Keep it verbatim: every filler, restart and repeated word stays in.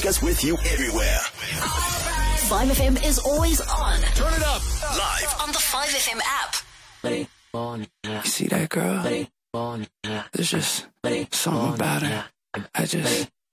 Take us with you everywhere. five F M is always on. Turn it up. Live on the five F M app. You see that girl? There's just something about her. I just